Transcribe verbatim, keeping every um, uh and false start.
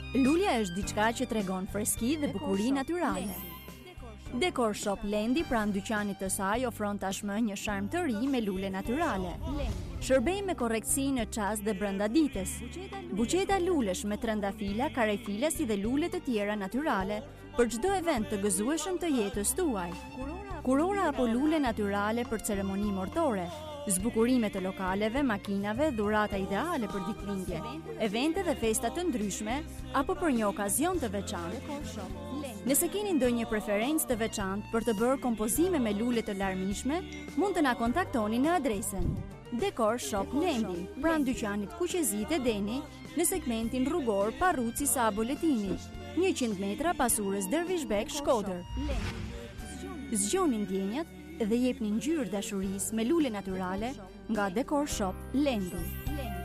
Lulja është diçka që tregon freski dhe bukuri natyrale. Decor Shop Lendi pranë dyqanit të saj ofron tashmë një sharm të ri me lule natyrale. Shërbej me korrektësi në çast dhe brenda ditës. Buqeta lulesh me trëndafila, karefila si dhe lule të tjera natyrale për çdo event të gëzueshëm të jetës tuaj. Kurora apo lule natyrale për ceremoni mortore, zbukurime të lokaleve, makinave, dhurata ideale për ditëlindje, evente dhe festa të ndryshme apo për një okazion të veçantë. Nëse keni ndonjë preferencë të veçantë për të bërë kompozime me lule të larmishme, mund të na kontaktoni në adresën Decor Shop Lendi, pranë dyqanit Kuqezit e Deni, në segmentin rrugor Parruci Sabo Letini, njëqind metra pas urës Dervishbek, Shkodër. Zgjoni ndjenjat dhe jepni ngjyrë dashurisë me lule natyrale nga Decor Shop Lendi.